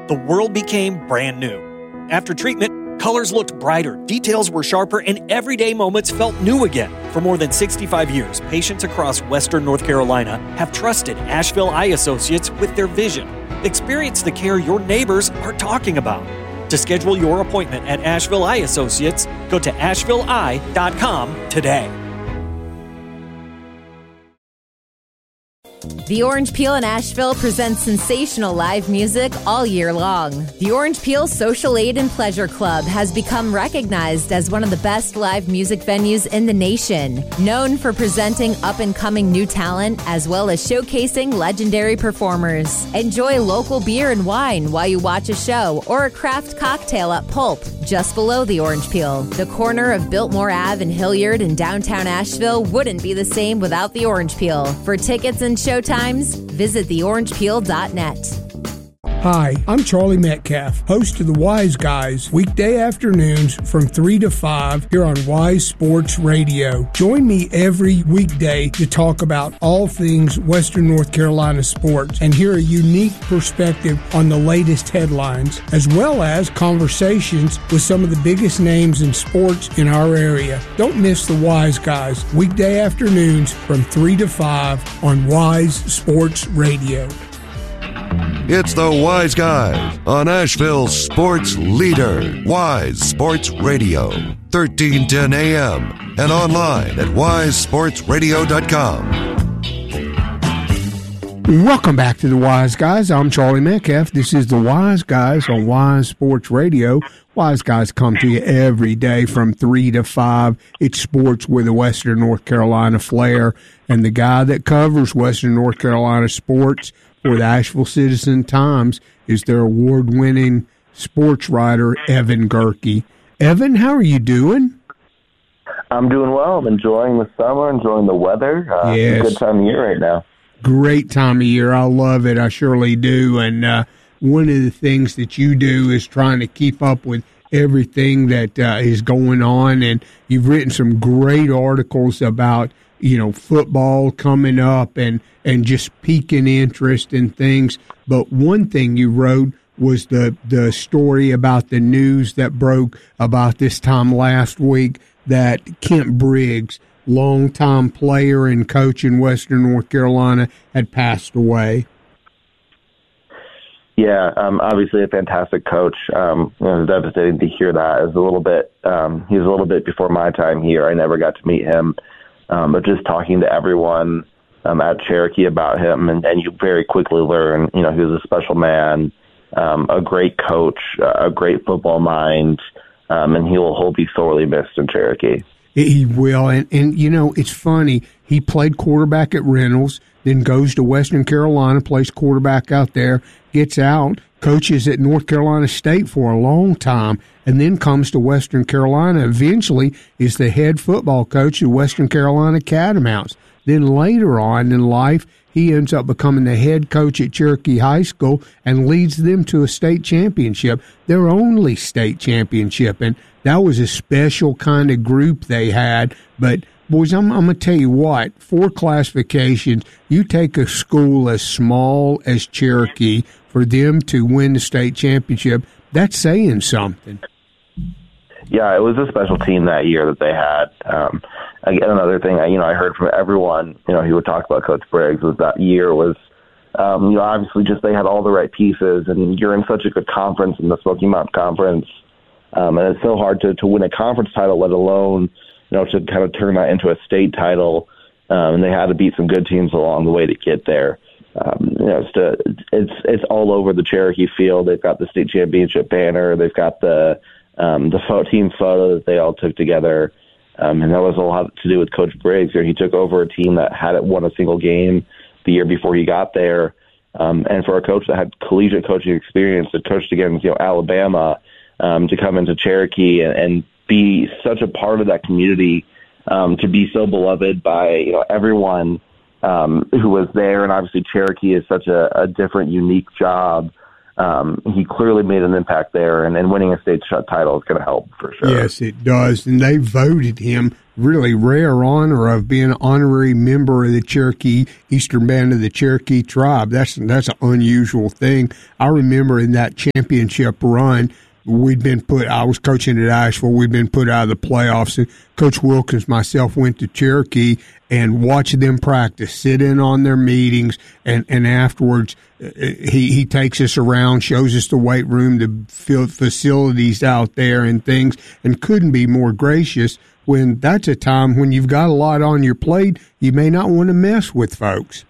the world became brand new. After treatment, colors looked brighter, details were sharper, and everyday moments felt new again. For more than 65 years, patients across Western North Carolina have trusted Asheville Eye Associates with their vision. Experience the care your neighbors are talking about. To schedule your appointment at Asheville Eye Associates, go to ashevilleeye.com today. The Orange Peel in Asheville presents sensational live music all year long. The Orange Peel Social Aid and Pleasure Club has become recognized as one of the best live music venues in the nation, known for presenting up-and-coming new talent as well as showcasing legendary performers. Enjoy local beer and wine while you watch a show or a craft cocktail at Pulp, just below the Orange Peel. The corner of Biltmore Ave and Hilliard in downtown Asheville wouldn't be the same without the Orange Peel. For tickets and showtimes, visit theorangepeel.net. Hi, I'm Charlie Metcalf, host of The Wise Guys, weekday afternoons from 3 to 5 here on Wise Sports Radio. Join me every weekday to talk about all things Western North Carolina sports and hear a unique perspective on the latest headlines, as well as conversations with some of the biggest names in sports in our area. Don't miss The Wise Guys, weekday afternoons from 3 to 5 on Wise Sports Radio. It's the Wise Guys on Asheville's sports leader, Wise Sports Radio, 1310 AM, and online at wisesportsradio.com. Welcome back to the Wise Guys. I'm Charlie Metcalf. This is the Wise Guys on Wise Sports Radio. Wise Guys come to you every day from 3 to 5. It's sports with a Western North Carolina flair. And the guy that covers Western North Carolina sports for the Asheville Citizen-Times is their award-winning sports writer, Evan Gerke. Evan, how are you doing? I'm doing well. I'm enjoying the summer, enjoying the weather. Yes. It's a good time of year right now. Great time of year. I love it. I surely do. And one of the things that you do is trying to keep up with everything that is going on. And you've written some great articles about, football coming up and just piquing interest in things. But one thing you wrote was the story about the news that broke about this time last week that Kent Briggs, longtime player and coach in Western North Carolina, had passed away. Yeah, obviously a fantastic coach. It's devastating to hear that. He's a little bit before my time here. I never got to meet him. But just talking to everyone at Cherokee about him, and you very quickly learn, he was a special man, a great coach, a great football mind, and he'll be sorely missed in Cherokee. He will, and it's funny. He played quarterback at Reynolds, then goes to Western Carolina, plays quarterback out there, gets out, coaches at North Carolina State for a long time, and then comes to Western Carolina. Eventually is the head football coach at Western Carolina Catamounts. Then later on in life, he ends up becoming the head coach at Cherokee High School and leads them to a state championship, their only state championship. And that was a special kind of group they had. But, boys, I'm going to tell you what, for classifications, you take a school as small as Cherokee, for them to win the state championship, that's saying something. Yeah, it was a special team that year that they had. Again, another thing, I heard from everyone, who would talk about Coach Briggs, was that year was, obviously just they had all the right pieces, and you're in such a good conference in the Smoky Mountain Conference, and it's so hard to win a conference title, let alone, to kind of turn that into a state title, and they had to beat some good teams along the way to get there. It's all over the Cherokee field. They've got the state championship banner. They've got the team photo that they all took together. And that was a lot to do with Coach Briggs. He took over a team that hadn't won a single game the year before he got there. And for a coach that had collegiate coaching experience, that coached against Alabama, to come into Cherokee and be such a part of that community, to be so beloved by everyone who was there. And obviously Cherokee is such a different, unique job. he clearly made an impact there, and winning a state title is going to help for sure. Yes, it does. And they voted him really rare honor of being an honorary member of the Cherokee Eastern Band of the Cherokee tribe. That's an unusual thing. I remember in that championship run, I was coaching at Asheville. We'd been put out of the playoffs, and Coach Wilkins, myself, went to Cherokee and watched them practice, sit in on their meetings, and afterwards he takes us around, shows us the weight room, the facilities out there and things, and couldn't be more gracious when that's a time when you've got a lot on your plate. You may not want to mess with folks.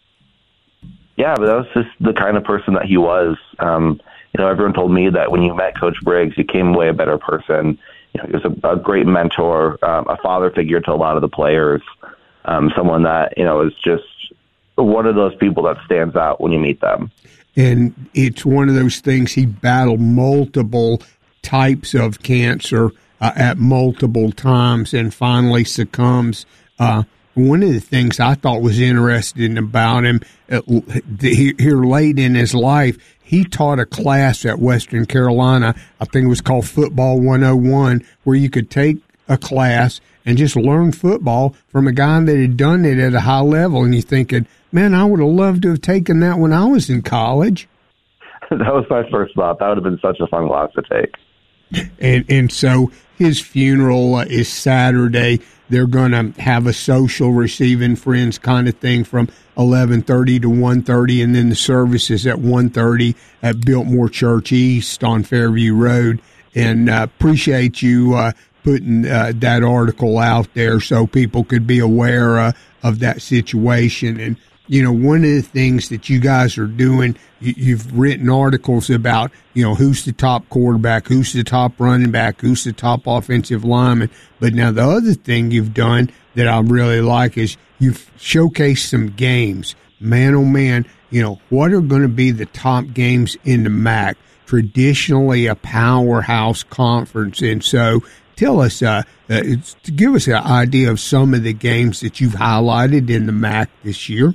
Yeah, but that was just the kind of person that he was. Everyone told me that when you met Coach Briggs, you came away a better person. He was a great mentor, a father figure to a lot of the players, someone that, is just one of those people that stands out when you meet them. And it's one of those things, he battled multiple types of cancer at multiple times and finally succumbs. One of the things I thought was interesting about him, here late in his life, he taught a class at Western Carolina, I think it was called Football 101, where you could take a class and just learn football from a guy that had done it at a high level. And you're thinking, man, I would have loved to have taken that when I was in college. That was my first thought. That would have been such a fun class to take. And so his funeral is Saturday. They're going to have a social receiving friends kind of thing from 11:30 to 1:30, and then the service is at 1:30 at Biltmore Church East on Fairview Road. And appreciate you putting that article out there so people could be aware of that situation. And, one of the things that you guys are doing, you've written articles about, who's the top quarterback, who's the top running back, who's the top offensive lineman. But now the other thing you've done that I really like is you've showcased some games, man, oh man, what are going to be the top games in the MAC, traditionally a powerhouse conference. And so tell us, give us an idea of some of the games that you've highlighted in the MAC this year.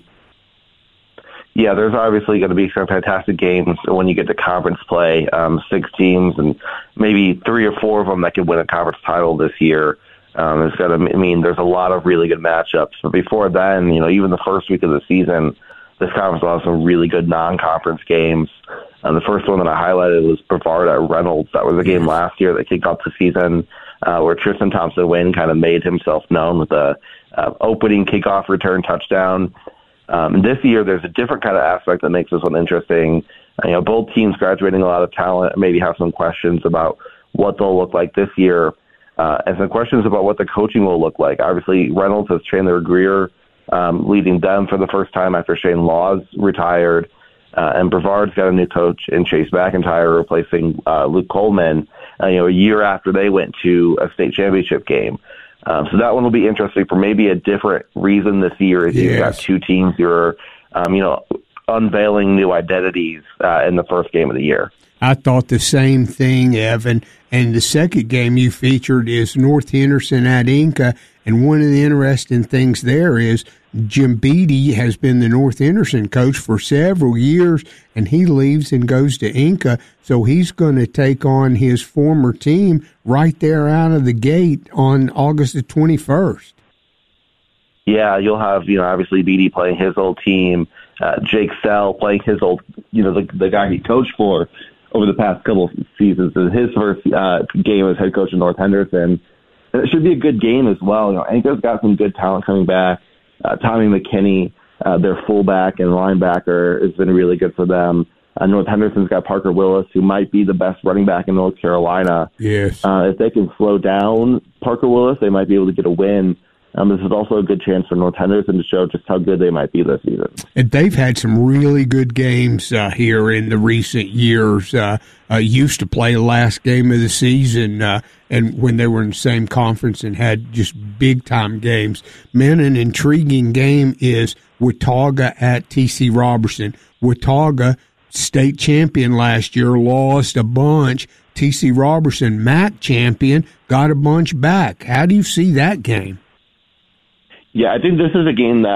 Yeah, there's obviously going to be some fantastic games when you get to conference play. 6 teams and maybe 3 or 4 of them that could win a conference title this year. It's going to mean there's a lot of really good matchups. But before then, even the first week of the season, this conference will have some really good non-conference games. The first one that I highlighted was Brevard at Reynolds. That was a game last year that kicked off the season where Tristan Thompson-Wynn kind of made himself known with a opening kickoff return touchdown. This year, there's a different kind of aspect that makes this one interesting. Both teams graduating a lot of talent, maybe have some questions about what they'll look like this year, and some questions about what the coaching will look like. Obviously, Reynolds has Chandler Greer leading them for the first time after Shane Laws retired, and Brevard's got a new coach in Chase McIntyre replacing Luke Coleman, a year after they went to a state championship game. So that one will be interesting for maybe a different reason this year. You've got 2 teams who are, unveiling new identities in the first game of the year. I thought the same thing, Evan. And the second game you featured is North Henderson at Inca. And one of the interesting things there is Jim Beattie has been the North Henderson coach for several years, and he leaves and goes to Inca. So he's going to take on his former team right there out of the gate on August the 21st. Yeah, you'll have, obviously Beattie playing his old team, Jake Sell playing his old, the guy he coached for over the past couple of seasons. His first game as head coach of North Henderson. And it should be a good game as well. Inca's got some good talent coming back. Tommy McKinney, their fullback and linebacker, has been really good for them. North Henderson's got Parker Willis, who might be the best running back in North Carolina. Yes. If they can slow down Parker Willis, they might be able to get a win. This is also a good chance for North Henderson to show just how good they might be this season. And they've had some really good games here in the recent years. Used to play the last game of the season and when they were in the same conference and had just big-time games. Man, an intriguing game is Watauga at T.C. Robertson. Watauga, state champion last year, lost a bunch. T.C. Robertson, MAC champion, got a bunch back. How do you see that game? Yeah, I think this is a game that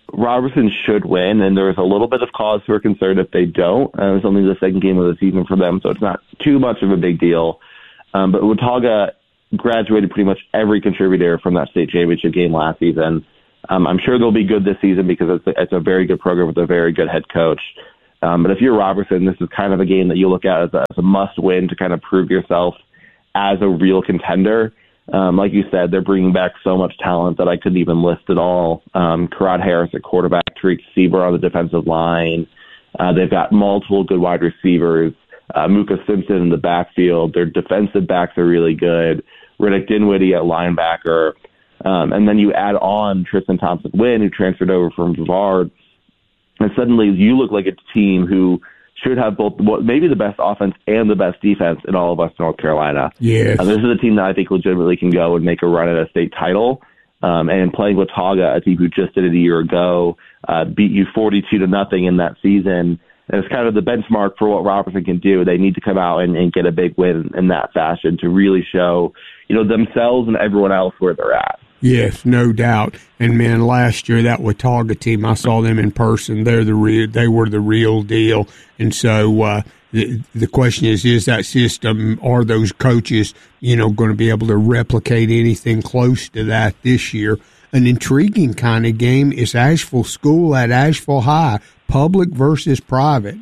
Robertson should win, and there's a little bit of cause for concern if they don't. It's only the second game of the season for them, so it's not too much of a big deal. But Watauga graduated pretty much every contributor from that state championship game last season. I'm sure they'll be good this season because it's a very good program with a very good head coach. But if you're Robertson, this is kind of a game that you look at as a must-win to kind of prove yourself as a real contender. Like you said, they're bringing back so much talent that I couldn't even list it all. Karad Harris at quarterback, Tariq Seaver on the defensive line. They've got multiple good wide receivers. Mooka Simpson in the backfield. Their defensive backs are really good. Riddick Dinwiddie at linebacker. And then you add on Tristan Thompson-Wynn, who transferred over from Brevard. And suddenly you look like a team who should have both, maybe the best offense and the best defense in all of Western North Carolina. Yes. This is a team that I think legitimately can go and make a run at a state title. And playing Watauga, a team who just did it a year ago, beat you 42-0 in that season. And it's kind of the benchmark for what Robertson can do. They need to come out and get a big win in that fashion to really show, themselves and everyone else where they're at. Yes, no doubt. And man, last year that Watauga team, I saw them in person. They were the real deal. And so the question is that system, are those coaches, going to be able to replicate anything close to that this year? An intriguing kind of game is Asheville School at Asheville High, public versus private.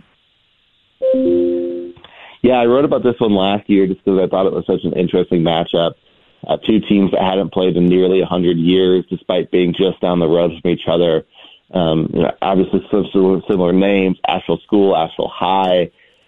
Yeah, I wrote about this one last year just because I thought it was such an interesting matchup. Two teams that hadn't played in nearly 100 years, despite being just down the road from each other. Obviously, similar names: Asheville School, Asheville High.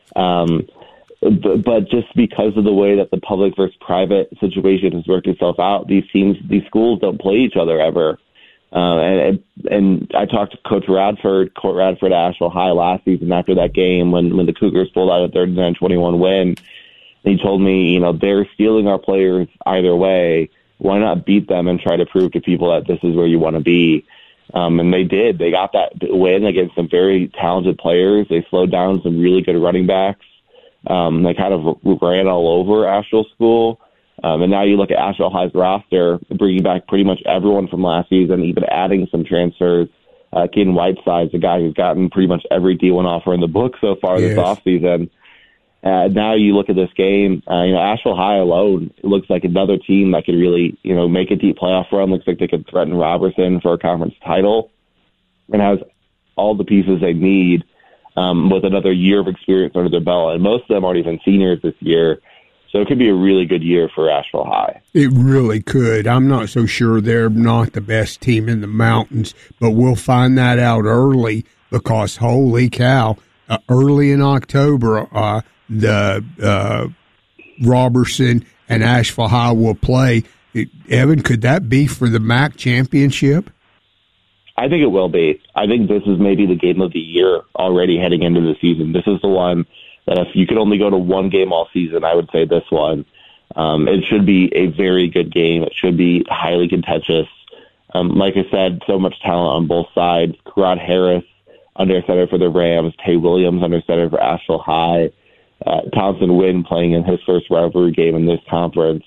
But just because of the way that the public versus private situation has worked itself out, these schools don't play each other ever. And I talked to Coach Radford at Asheville High last season after that game when the Cougars pulled out a 39-21 win. He told me, they're stealing our players either way. Why not beat them and try to prove to people that this is where you want to be? And they did. They got that win against some very talented players. They slowed down some really good running backs. They kind of ran all over Asheville School. And now you look at Asheville High's roster, bringing back pretty much everyone from last season, even adding some transfers. Caden Whiteside's a guy who's gotten pretty much every D1 offer in the book so far this offseason. Now you look at this game, Asheville High alone, it looks like another team that could really, make a deep playoff run. Looks like they could threaten Robertson for a conference title and has all the pieces they need with another year of experience under their belt. And most of them aren't even seniors this year. So it could be a really good year for Asheville High. It really could. I'm not so sure they're not the best team in the mountains, but we'll find that out early because, holy cow, early in October, the Robertson and Asheville High will play. Evan, could that be for the MAC championship? I think it will be. I think this is maybe the game of the year already heading into the season. This is the one that if you could only go to one game all season, I would say this one. It should be a very good game. It should be highly contentious. Like I said, so much talent on both sides. Karad Harris under center for the Rams, Tay Williams under center for Asheville High. Thompson-Wynn playing in his first rivalry game in this conference.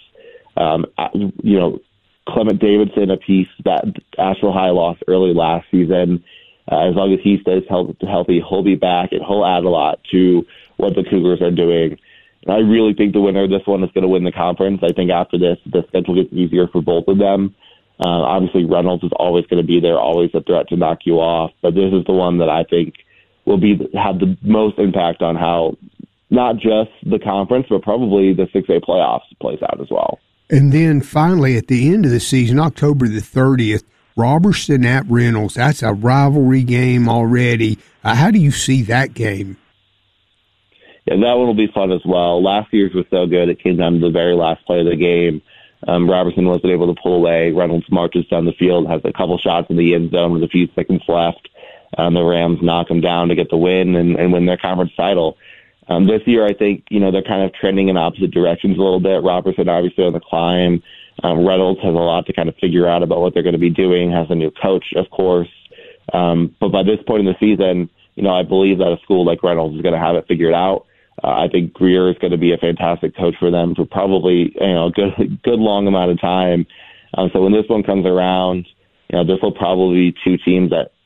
Clement Davidson, a piece that Asheville High lost early last season. As long as he stays healthy, he'll be back, and he'll add a lot to what the Cougars are doing. And I really think the winner of this one is going to win the conference. I think after this, the schedule gets easier for both of them. Obviously, Reynolds is always going to be there, always a threat to knock you off. But this is the one that I think will have the most impact on how not just the conference, but probably the 6A playoffs plays out as well. And then finally, at the end of the season, October the 30th, Robertson at Reynolds. That's a rivalry game already. How do you see that game? Yeah, that one will be fun as well. Last year's was so good, it came down to the very last play of the game. Robertson wasn't able to pull away. Reynolds marches down the field, has a couple shots in the end zone with a few seconds left. The Rams knock him down to get the win and win their conference title. This year, I think, they're kind of trending in opposite directions a little bit. Robertson obviously on the climb. Reynolds has a lot to kind of figure out about what they're going to be doing, has a new coach, of course. But by this point in the season, I believe that a school like Reynolds is going to have it figured out. I think Greer is going to be a fantastic coach for them for probably, a good long amount of time. So when this one comes around, this will probably be two teams that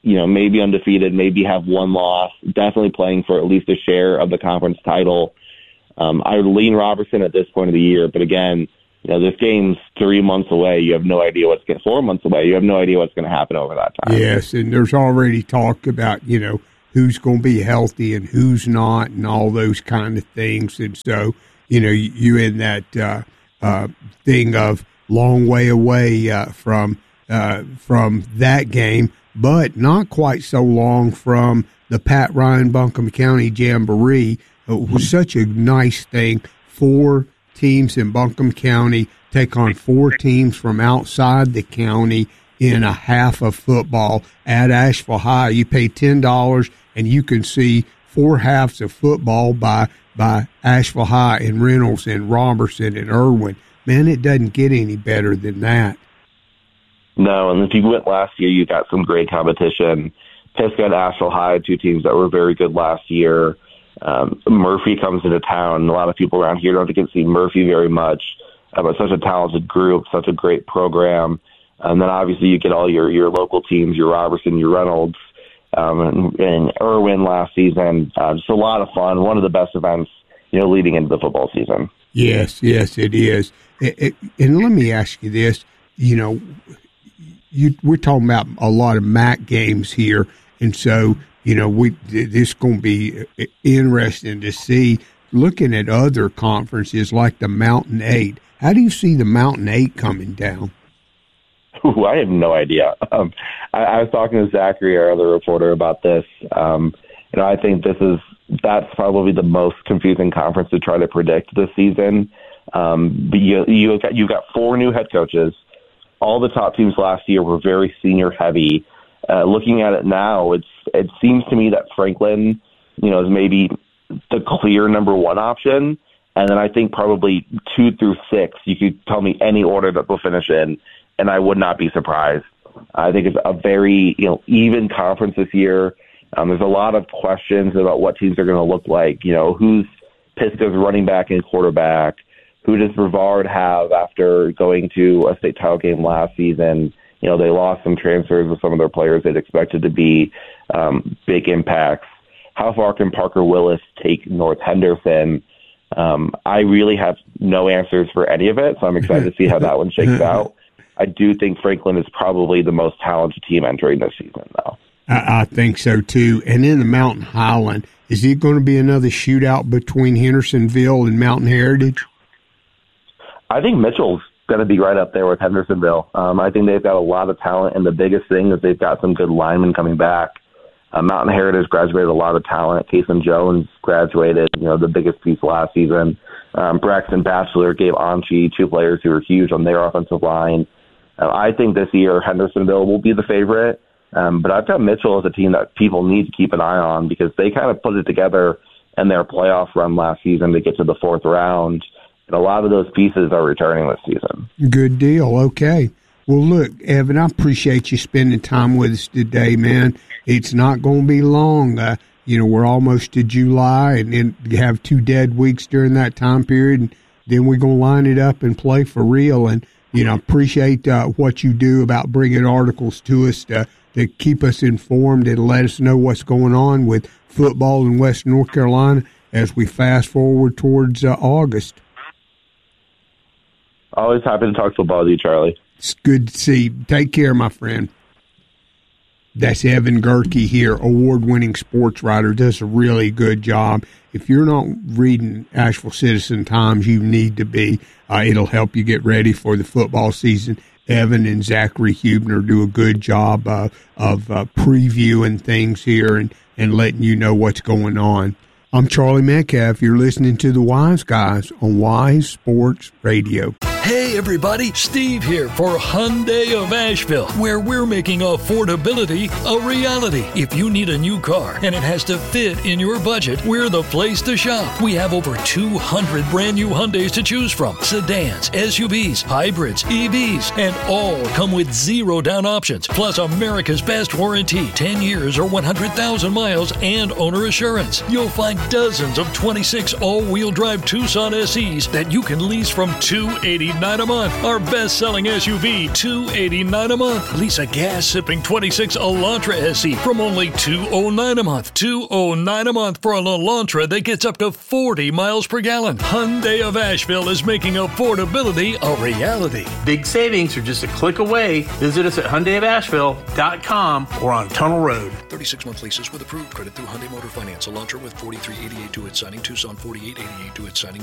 maybe undefeated, maybe have one loss, definitely playing for at least a share of the conference title. I would lean Robertson at this point of the year, but again, this game's 3 months away. You have no idea 4 months away. You have no idea what's going to happen over that time. Yes, and there's already talk about, who's going to be healthy and who's not and all those kind of things. And so, you in that thing of long way away from that game, but not quite so long from the Pat Ryan Buncombe County Jamboree. It was such a nice thing. 4 teams in Buncombe County take on 4 teams from outside the county in a half of football at Asheville High. You pay $10 and you can see 4 halves of football by Asheville High and Reynolds and Robertson and Irwin. Man, it doesn't get any better than that. No, and if you went last year, you got some great competition. Pisgah and Asheville High, 2 teams that were very good last year. Murphy comes into town. A lot of people around here don't get to see Murphy very much, but such a talented group, such a great program. And then obviously you get all your local teams, your Robertson, your Reynolds, and Irwin last season. Just a lot of fun. One of the best events, leading into the football season. Yes, it is. And let me ask you this, we're talking about a lot of MAC games here, and so this is going to be interesting to see. Looking at other conferences like the Mountain 8, how do you see the Mountain 8 coming down? Ooh, I have no idea. I was talking to Zachary, our other reporter, about this. I think that's probably the most confusing conference to try to predict this season. But you've got 4 new head coaches. All the top teams last year were very senior heavy. Looking at it now, it seems to me that Franklin, is maybe the clear number 1 option. And then I think probably 2 through 6, you could tell me any order that they'll finish in, and I would not be surprised. I think it's a very, even conference this year. There's a lot of questions about what teams are going to look like. Who's Pisgah's running back and quarterback? Who does Brevard have after going to a state title game last season? They lost some transfers with some of their players they'd expected to be big impacts. How far can Parker Willis take North Henderson? I really have no answers for any of it, so I'm excited to see how that one shakes out. I do think Franklin is probably the most talented team entering this season, though. I think so, too. And in the Mountain Highland, is it going to be another shootout between Hendersonville and Mountain Heritage? I think Mitchell's going to be right up there with Hendersonville. I think they've got a lot of talent, and the biggest thing is they've got some good linemen coming back. Mountain Heritage graduated a lot of talent. Kason Jones graduated, the biggest piece last season. Braxton Batchelor gave Anchi 2 players who were huge on their offensive line. I think this year Hendersonville will be the favorite, but I've got Mitchell as a team that people need to keep an eye on because they kind of put it together in their playoff run last season to get to the 4th round. And a lot of those pieces are returning this season. Good deal. Okay. Well, look, Evan, I appreciate you spending time with us today, man. It's not going to be long. We're almost to July, and then you have 2 dead weeks during that time period, and then we're going to line it up and play for real. And, appreciate what you do about bringing articles to us to keep us informed and let us know what's going on with football in Western North Carolina as we fast forward towards August. Always happy to talk football with you, Charlie. It's good to see you. Take care, my friend. That's Evan Gerke here, award-winning sports writer, does a really good job. If you're not reading Asheville Citizen-Times, you need to be. It'll help you get ready for the football season. Evan and Zachary Hubner do a good job of previewing things here and letting you know what's going on. I'm Charlie Metcalf. You're listening to The Wise Guys on Wise Sports Radio. Hey everybody, Steve here for Hyundai of Asheville, where we're making affordability a reality. If you need a new car and it has to fit in your budget, we're the place to shop. We have over 200 brand new Hyundais to choose from. Sedans, SUVs, hybrids, EVs, and all come with 0 down options. Plus America's best warranty, 10 years or 100,000 miles and owner assurance. You'll find dozens of 26 all-wheel drive Tucson SEs that you can lease from $289 $289 a month. Our best-selling SUV, $289 a month. Lease a gas-sipping 26 Elantra SE from only $209 a month. $209 a month for an Elantra that gets up to 40 miles per gallon. Hyundai of Asheville is making affordability a reality. Big savings are just a click away. Visit us at HyundaiofAsheville.com or on Tunnel Road. 36-month leases with approved credit through Hyundai Motor Finance. Elantra with 4388 due at signing. Tucson 4888 due at signing.